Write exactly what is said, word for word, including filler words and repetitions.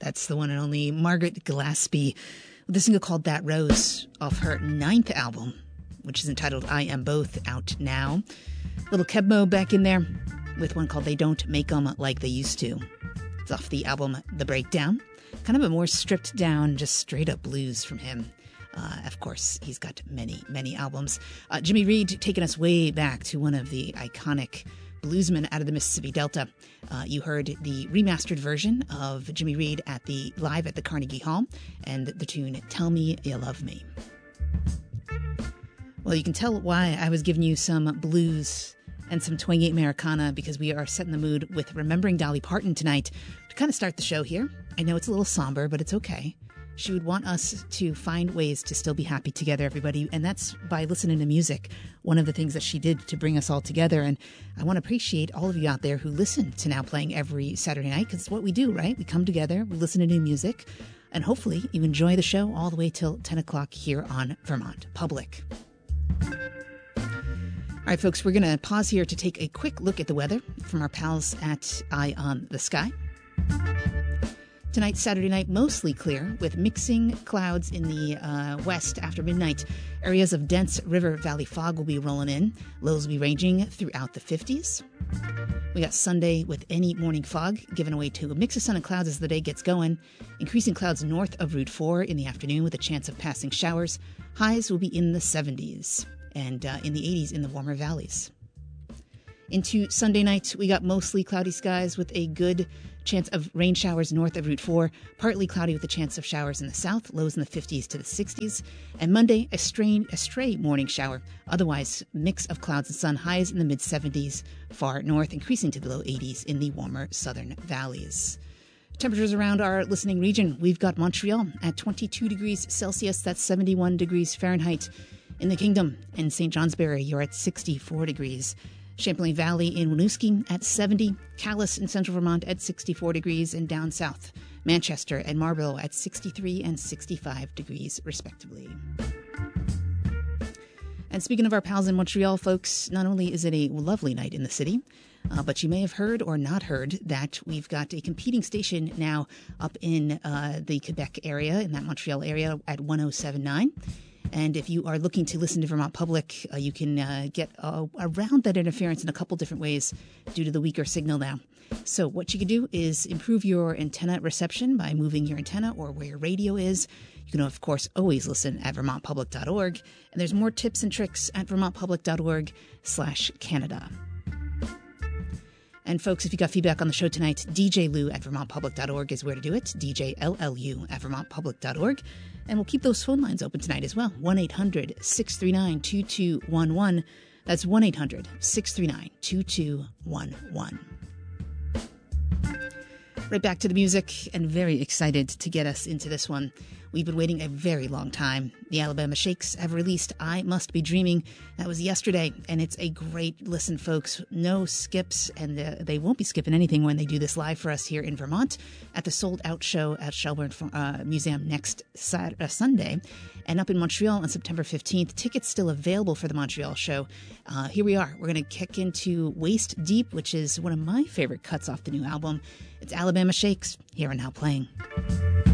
That's the one and only Margaret Gillespie with a single called That Rose off her ninth album, which is entitled I Am Both, out now. Little Kebmo back in there with one called They Don't Make 'Em Like They Used To. It's off the album The Breakdown. Kind of a more stripped down, just straight up blues from him. Uh, of course, he's got many, many albums. Uh, Jimmy Reed taking us way back to one of the iconic bluesmen out of the Mississippi Delta. Uh, you heard the remastered version of Jimmy Reed at the live at the Carnegie Hall and the tune Tell Me You Love Me. Well, you can tell why I was giving you some blues and some twangy Americana, because we are setting the mood with Remembering Dolly Parton tonight to kind of start the show here. I know it's a little somber, but it's okay. She would want us to find ways to still be happy together, everybody, and that's by listening to music. One of the things that she did to bring us all together, and I want to appreciate all of you out there who listen to Now Playing every Saturday night, because it's what we do, right? We come together, we listen to new music, and hopefully you enjoy the show all the way till ten o'clock here on Vermont Public. All right, folks, we're going to pause here to take a quick look at the weather from our pals at Eye on the Sky. Tonight, Saturday night, mostly clear with mixing clouds in the uh, west after midnight. Areas of dense river valley fog will be rolling in. Lows will be ranging throughout the fifties. We got Sunday with any morning fog, giving way to a mix of sun and clouds as the day gets going. Increasing clouds north of Route four in the afternoon with a chance of passing showers. Highs will be in the seventies and uh, in the eighties in the warmer valleys. Into Sunday night, we got mostly cloudy skies with a good chance of rain showers north of Route four, partly cloudy with a chance of showers in the south, lows in the fifties to the sixties. And Monday, a stray, a stray morning shower. Otherwise, mix of clouds and sun, highs in the mid-seventies, far north, increasing to the low eighties in the warmer southern valleys. Temperatures around our listening region, we've got Montreal at twenty-two degrees Celsius, that's seventy-one degrees Fahrenheit. In the Kingdom, in Saint Johnsbury, you're at sixty-four degrees. Champlain Valley in Winooski at seventy, Calais in central Vermont at sixty-four degrees, and down south, Manchester and Marlborough at sixty-three and sixty-five degrees, respectively. And speaking of our pals in Montreal, folks, not only is it a lovely night in the city, uh, but you may have heard or not heard that we've got a competing station now up in uh, the Quebec area, in that Montreal area, at one oh seven point nine. And if you are looking to listen to Vermont Public, uh, you can uh, get uh, around that interference in a couple different ways due to the weaker signal now. So what you can do is improve your antenna reception by moving your antenna or where your radio is. You can, of course, always listen at vermont public dot org. And there's more tips and tricks at vermont public dot org slash Canada. And folks, if you got feedback on the show tonight, D J Lou at vermont public dot org is where to do it. D J L L U at vermont public dot org. And we'll keep those phone lines open tonight as well. one eight hundred six three nine two two one one. That's one eight hundred six three nine two two one one. Right back to the music, and very excited to get us into this one. We've been waiting a very long time. The Alabama Shakes have released I Must Be Dreaming. That was yesterday, and it's a great listen, folks. No skips, and uh, they won't be skipping anything when they do this live for us here in Vermont at the Sold Out show at Shelburne uh, Museum next Saturday, uh, Sunday. And up in Montreal on September fifteenth, tickets still available for the Montreal show. Uh, here we are. We're going to kick into Waist Deep, which is one of my favorite cuts off the new album. It's Alabama Shakes, here and now playing.